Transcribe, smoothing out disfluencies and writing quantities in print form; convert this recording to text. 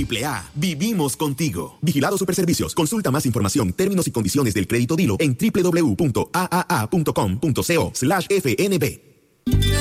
AAA, vivimos contigo. Vigilado Superservicios. Consulta más información, términos y condiciones del crédito Dilo en www.aaa.com.co/FNB.